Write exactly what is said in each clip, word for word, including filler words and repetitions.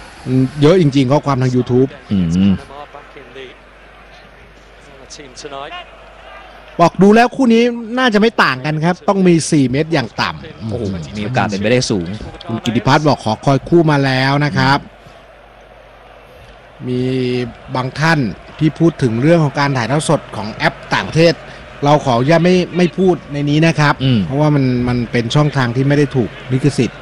เยอะจริงๆข้อความทาง YouTube อืมบอกดูแล้วคู่นี้น่าจะไม่ต่างกันครับต้องมีสี่เมตรอย่างต่ำโอ้โหมีโอกาสเป็นไปได้สูงคุณกิติพัฒน์บอกขอคอยคู่มาแล้วนะครับมีบางท่านที่พูดถึงเรื่องของการถ่ายทอดสดของแอปต่างประเทศเราขออนุญาตไม่ไม่พูดในนี้นะครับเพราะว่ามันมันเป็นช่องทางที่ไม่ได้ถูกลิขสิทธิ์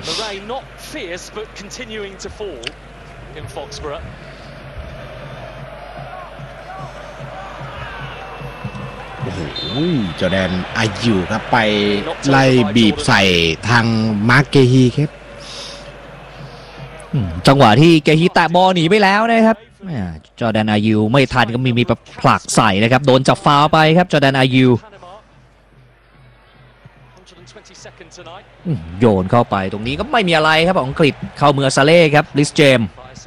โอ้โหจอร์แดนอายุครับไปไล่บีบใส่ทางมาร์กเกฮีครับจังหวะที่เกฮิแตะบอลหนีไปแล้วนะครับจอร์แดนอายูไม่ทันก็มีมีผลักใส่นะครับโดนจับฟาวไปครับจอร์แดนอายูโยนเข้าไปตรงนี้ก็ไม่มีอะไรครับอังกฤษเข้ามือซาเล่ครับลิสเจม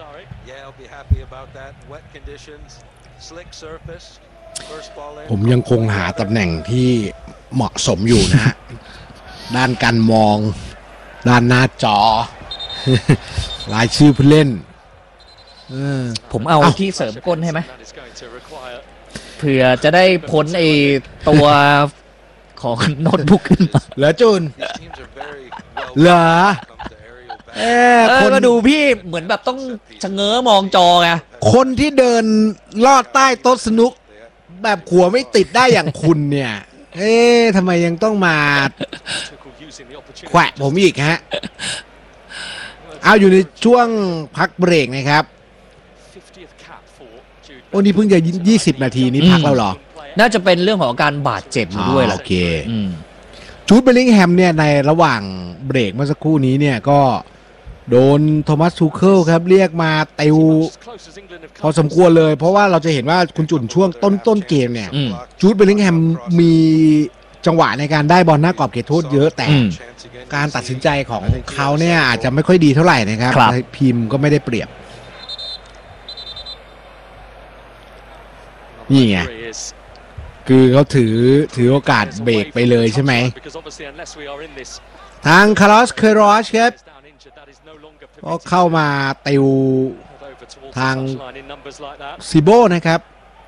ผมยังคงหาตำแหน่งที่เหมาะสมอยู่นะฮะ ด้านการมองด้านหน้าจอ รายชื่อผู้เล่นผมเอาที่เสริมก้นให้ไหมเผื่อจะได้พ้นไอตัวของโน้ตบุ๊กขึ้นมาเหรอจูนเหรอเออคนก็ดูพี่เหมือนแบบต้องชะเง้อมองจอไงคนที่เดินลอดใต้โต๊ะสนุกแบบขัวไม่ติดได้อย่างคุณเนี่ยเอ๊ะทำไมยังต้องมาแขวะผมอีกฮะเอาอยู่ในช่วงพักเบรกนะครับโอ้นี่เพิ่งจะยี่สิบนาทีนี้พักแล้วเหรอน่าจะเป็นเรื่องของการบาดเจ็บด้วยแหละโอเคจูดเบลลิงแฮมเนี่ยในระหว่างเบรกเมื่อสักครู่นี้เนี่ยก็โดนโทมัสทูเคิลครับเรียกมาติวพอสมควรเลยเพราะว่าเราจะเห็นว่าคุณจุนช่วงต้นต้นเกมเนี่ยจูดเบลลิงแฮมมีจังหวะในการได้บอลหน้ากรอบเขตโทษเยอะแต่การตัดสินใจของเขาเนี่ยอาจจะไม่ค่อยดีเท่าไหร่นะครับพิมพ์ก็ไม่ได้เปรียบนี่ไงคือเขาถือถือโอกาสเบรกไปเลยใช่ไหมทางคาร์ลอสเคโรชครับก็เข้ามาติวทางซิโบนะครับ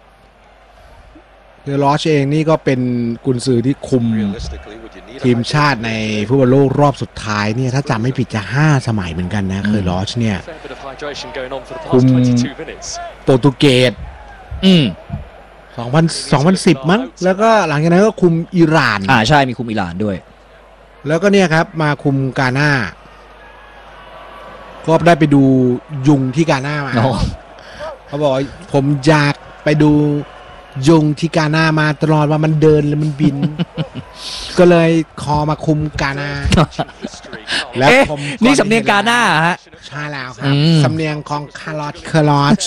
เคโรชเองนี่ก็เป็นกุนซือที่คุมทีมชาติในฟุตบอลโลกรอบสุดท้ายเนี่ยถ้าจำไม่ผิดจะห้าสมัยเหมือนกันนะเคยลอชเนี่ยคุมโปรตุเกสอืมสองพัน สองพันสิบมั้งแล้วก็หลังจากนั้นก็คุมอิหร่านอ่าใช่มีคุมอิหร่านด้วยแล้วก็เนี่ยครับมาคุมกาน่าก็ได้ไปดูยุงที่กาน่ามาเขาบอกผมอยากไปดูยุงที่กาน่ามาตลอดว่ามันเดินแล้วมันบินก็เลยคอมาคุมกาน่าแล้วผมนี่สำเนียงกาน่าฮะใช่แล้วครับสำเนียงของคาร์ลอสเคอร์ลอช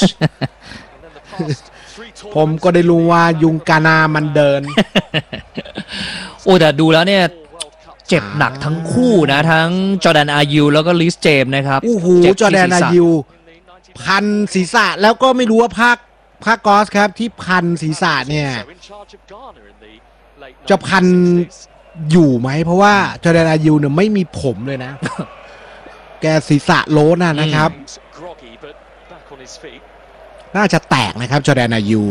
ผมก็ได้รู้ว่ายุงกานามันเดินโอ้แต่ดูแล้วเนี่ยเจ็บหนักทั้งคู่นะทั้งจอร์แดนอายูแล้วก็ลิสเจมนะครับโอ้โหจอร์แดนอายูพันศีรษะแล้วก็ไม่รู้ว่าภาคภาคกอสครับที่พันศีรษะเนี่ยจะพันอยู่ไหมเพราะว่าจอร์แดนอายูเนี่ยไม่มีผมเลยนะแกศีรษะโล้นนะครับน่าจะแตกนะครับจอร์แดนอายู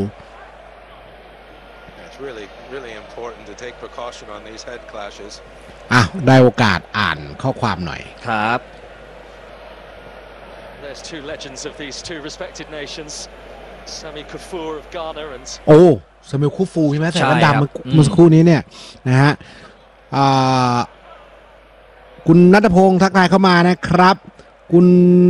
อ่ะได้โอกาสอ่านข้อความหน่อยครับโอ้ซามิลคูฟูใช่ไหมแต่ดำเมื่อสักครู่นี้เนี่ยนะฮะคุณณัฐพงศ์ทักทายเข้ามานะครับคุณ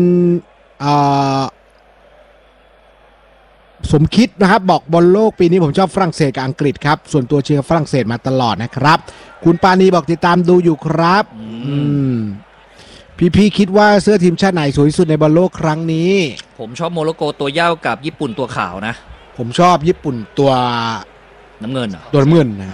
สมคิดนะครับบอกบอลโลกปีนี้ผมชอบฝรั่งเศสกับอังกฤษครับส่วนตัวเชียร์ฝรั่งเศสมาตลอดนะครับคุณปานีบอกติดตามดูอยู่ครับพี่พี่คิดว่าเสื้อทีมชาติไหนสวยที่สุดในบอลโลกครั้งนี้ผมชอบโมร็อกโกตัวเหย้ากับญี่ปุ่นตัวขาวนะผมชอบญี่ปุ่นตัวน้ำเงินเหรอตัวน้ำเงินนะ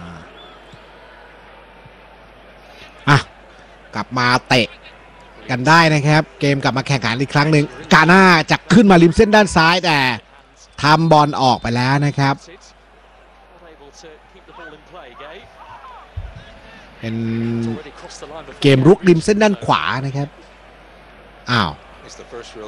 อ่ะกลับมาเตะกันได้นะครับเกมกลับมาแข่งขันอีกครั้งหนึ่งกาน่าจะขึ้นมาริมเส้นด้านซ้ายแต่ทำบอลออกไปแล้วนะครับเป็นเกมรุกริมเส้นด้านขวานะครับอ้าว